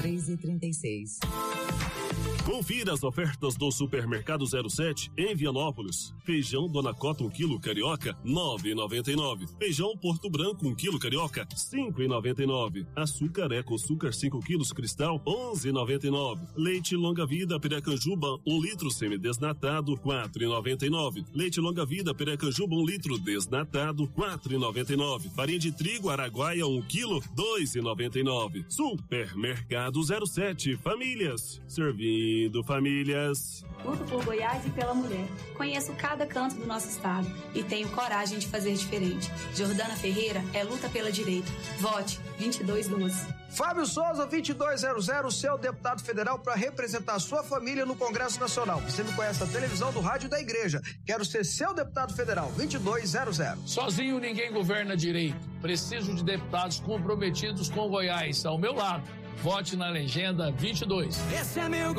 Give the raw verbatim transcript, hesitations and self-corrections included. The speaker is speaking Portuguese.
três e trinta e seis. Confira as ofertas do Supermercado zero sete em Vianópolis. Feijão Dona Cota um quilo carioca, nove reais e noventa e nove centavos. Feijão Porto Branco um quilo carioca, cinco reais e noventa e nove centavos. Açúcar Eco Açúcar cinco quilos cristal, onze reais e noventa e nove centavos. Leite Longa Vida Piracanjuba um litro semidesnatado, quatro reais e noventa e nove centavos. Leite Longa Vida Piracanjuba um litro desnatado, quatro reais e noventa e nove centavos. Farinha de trigo Araguaia um quilo, dois reais e noventa e nove centavos. Supermercado zero sete, famílias servindo famílias. Luto por Goiás e pela mulher. Conheço cada canto do nosso estado e tenho coragem de fazer diferente. Jordana Ferreira é luta pela direita. Vote vinte e dois doze. Fábio Souza, vinte e dois zero zero, seu deputado federal para representar sua família no Congresso Nacional. Você me conhece da televisão, do rádio e da igreja. Quero ser seu deputado federal, vinte e dois zero zero. Sozinho ninguém governa direito. Preciso de deputados comprometidos com Goiás. Ao meu lado, vote na legenda vinte e dois. Esse é meu